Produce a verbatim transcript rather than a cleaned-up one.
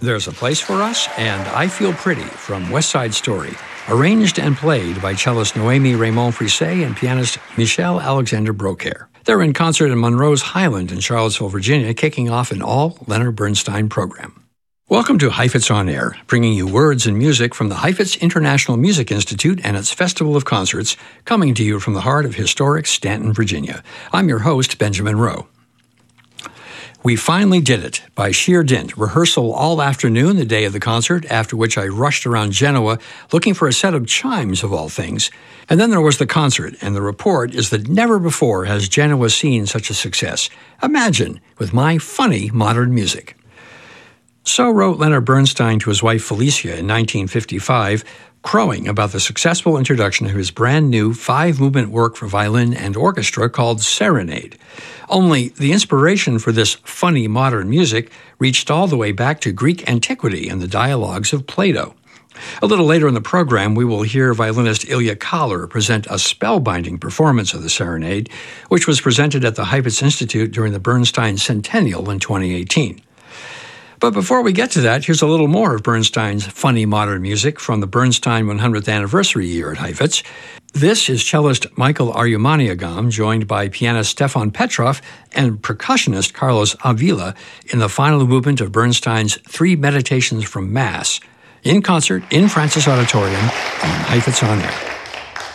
There's a Place for Us and I Feel Pretty from West Side Story, arranged and played by cellist Noémie Raymond-Frisset and pianist Michel Alexander Brocaire. They're in concert in Monroe's Highland in Charlottesville, Virginia, kicking off an all-Leonard Bernstein program. Welcome to Heifetz On Air, bringing you words and music from the Heifetz International Music Institute and its Festival of Concerts, coming to you from the heart of historic Stanton, Virginia. I'm your host, Benjamin Rowe. We finally did it, by sheer dint. Rehearsal all afternoon, the day of the concert, after which I rushed around Genoa looking for a set of chimes, of all things. And then there was the concert, and the report is that never before has Genoa seen such a success. Imagine, with my funny modern music. So wrote Leonard Bernstein to his wife Felicia in nineteen fifty-five, crowing about the successful introduction of his brand new five-movement work for violin and orchestra called Serenade. Only the inspiration for this funny modern music reached all the way back to Greek antiquity and the dialogues of Plato. A little later in the program, we will hear violinist Ilya Kahler present a spellbinding performance of the Serenade, which was presented at the Heifetz Institute during the Bernstein Centennial in twenty eighteen. But before we get to that, here's a little more of Bernstein's funny modern music from the Bernstein one hundredth anniversary year at Heifetz. This is cellist Michael Arumaniagam, joined by pianist Stefan Petrov and percussionist Carlos Avila in the final movement of Bernstein's Three Meditations from Mass, in concert in Francis Auditorium on Heifetz On Air.